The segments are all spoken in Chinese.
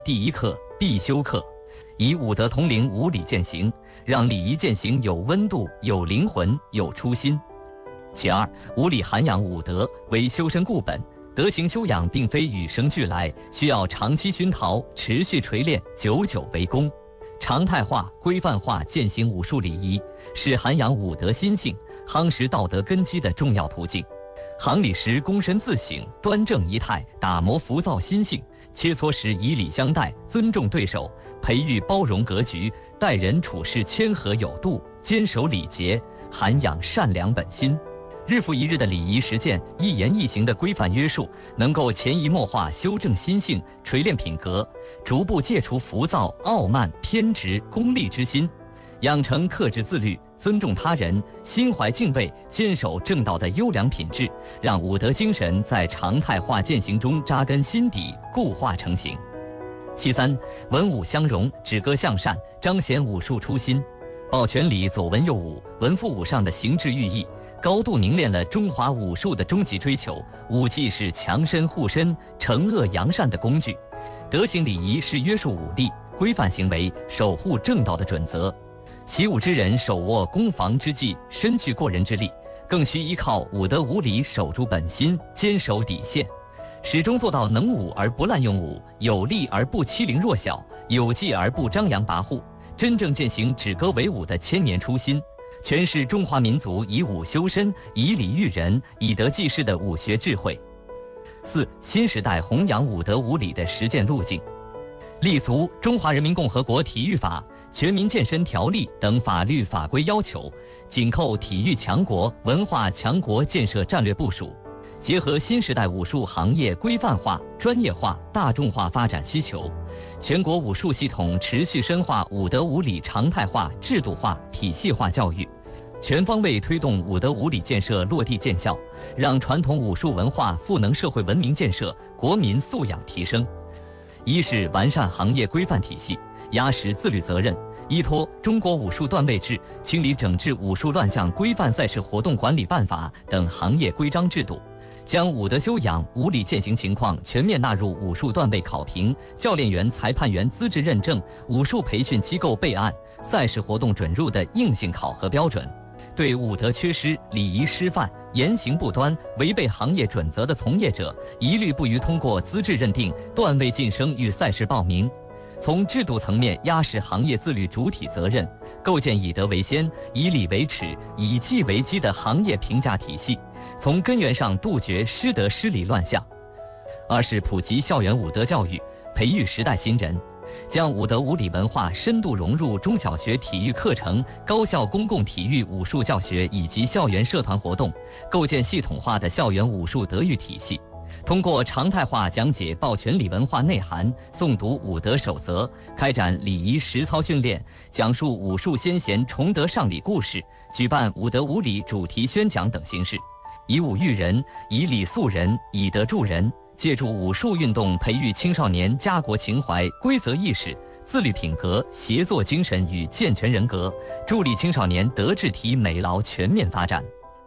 第一课必修课，以五德统领五礼践行，让礼仪践行有温度、有灵魂、有初心。其二，五礼涵养五德，为修身固本。德行修养并非与生俱来，需要长期熏陶、持续锤炼，久久为功。常态化、规范化践行武术礼仪，是涵养五德心性、夯实道德根基的重要途径。行礼时躬身自省，端正仪态，打磨浮躁心性；切磋时以礼相待，尊重对手，培育包容格局，待人处事谦和有度，坚守礼节，涵养善良本心。日复一日的礼仪实践，一言一行的规范约束，能够潜移默化修正心性，锤炼品格，逐步戒除浮躁、傲慢、偏执、功利之心，养成克制自律、尊重他人、心怀敬畏、坚守正道的优良品质，让五德精神在常态化践行中扎根心底，固化成型。其三，文武相融，止戈向善，彰显武术初心。抱拳礼左文右武，文复武上的形制寓意，高度凝练了中华武术的终极追求。武技是强身护身、惩恶扬善的工具，德行礼仪是约束武力、规范行为、守护正道的准则。习武之人手握攻防之技，身具过人之力，更需依靠五德五礼守住本心，坚守底线，始终做到能武而不滥用武，有力而不欺凌弱小，有技而不张扬跋扈，真正践行止戈为武的千年初心，诠释中华民族以武修身、以礼育人、以德济世的武学智慧。四、新时代弘扬五德五礼的实践路径，立足《中华人民共和国体育法》《全民健身条例》等法律法规要求，紧扣体育强国、文化强国建设战略部署，结合新时代武术行业规范化、专业化、大众化发展需求，全国武术系统持续深化五德五礼常态化、制度化、体系化教育，全方位推动五德五礼建设落地见效，让传统武术文化赋能社会文明建设、国民素养提升。一是完善行业规范体系，压实自律责任，依托《中国武术段位制》清理整治武术乱象规范赛事活动管理办法等行业规章制度，将武德修养、五礼践行情况全面纳入武术段位考评、教练员、裁判员资质认证、武术培训机构备案、赛事活动准入的硬性考核标准。对武德缺失、礼仪失范、言行不端、违背行业准则的从业者，一律不予通过资质认定、段位晋升与赛事报名。从制度层面压实行业自律主体责任，构建以德为先、以礼为耻、以纪为基的行业评价体系，从根源上杜绝师德师礼乱象。二是普及校园武德教育，培育时代新人，将五德五礼文化深度融入中小学体育课程、高校公共体育武术教学以及校园社团活动，构建系统化的校园武术德育体系。通过常态化讲解抱拳礼文化内涵，诵读武德守则，开展礼仪实操训练，讲述武术先贤崇德尚礼故事，举办武德五礼主题宣讲等形式，以武育人，以礼塑人，以德助人，借助武术运动培育青少年家国情怀、规则意识、自律品格、协作精神与健全人格，助力青少年德智体美劳全面发展。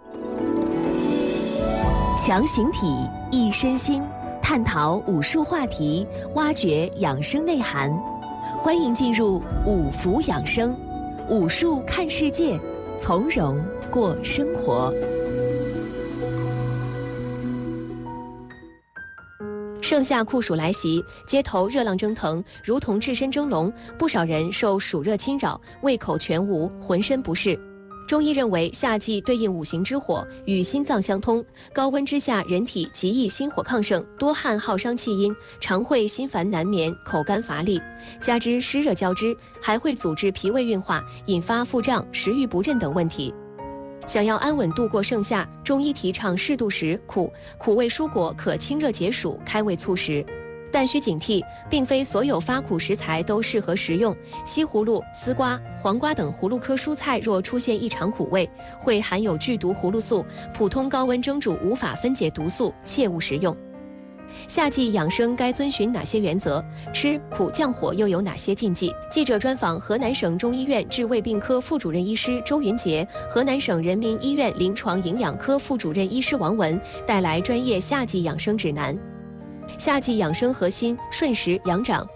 强形体，益身心，探讨武术话题，挖掘养生内涵。欢迎进入五福养生，武术看世界，从容过生活。 盛夏酷暑来袭，街头热浪蒸腾，如同置身蒸笼，不少人受暑热侵扰，胃口全无，浑身不适。中医认为，夏季对应五行之火，与心脏相通。高温之下，人体极易心火亢盛，多汗耗伤气阴，常会心烦难眠、口干乏力。加之湿热交织，还会阻滞脾胃运化，引发腹胀、食欲不振等问题。想要安稳度过盛夏，中医提倡适度食苦味蔬果可清热解暑、开胃促食。但需警惕，并非所有发苦食材都适合食用。西葫芦、丝瓜、黄瓜等葫芦科蔬菜若出现异常苦味，会含有剧毒葫芦素，普通高温蒸煮无法分解毒素，切勿食用。夏季养生该遵循哪些原则？吃苦降火又有哪些禁忌？记者专访河南省中医院治胃病科副主任医师周云杰，河南省人民医院临床营养科副主任医师王文，带来专业夏季养生指南。夏季养生核心：顺时养长，